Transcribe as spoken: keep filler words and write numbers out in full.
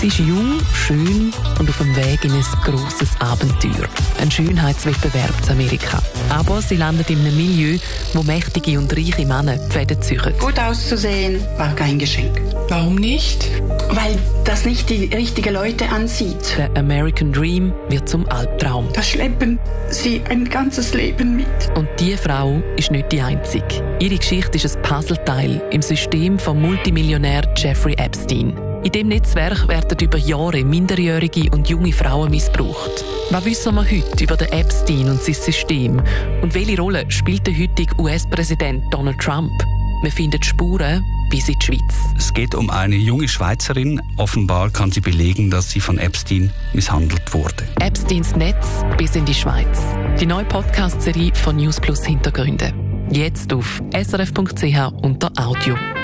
Sie ist jung, schön und auf dem Weg in ein grosses Abenteuer. Ein Schönheitswettbewerb in Amerika. Aber sie landet in einem Milieu, wo mächtige und reiche Männer die Fäden ziehen. Gut auszusehen war kein Geschenk. Warum nicht? Weil das nicht die richtigen Leute anzieht. Der American Dream wird zum Albtraum. Das schleppen sie ein ganzes Leben mit. Und diese Frau ist nicht die einzige. Ihre Geschichte ist ein Puzzleteil im System vom Multimillionär Jeffrey Epstein. In diesem Netzwerk werden über Jahre minderjährige und junge Frauen missbraucht. Was wissen wir heute über den Epstein und sein System? Und welche Rolle spielt der heutige U S-Präsident Donald Trump? Wir finden Spuren bis in die Schweiz. Es geht um eine junge Schweizerin. Offenbar kann sie belegen, dass sie von Epstein misshandelt wurde. Epsteins Netz bis in die Schweiz. Die neue Podcast-Serie von News Plus Hintergründe. Jetzt auf s r f punkt c h unter Audio.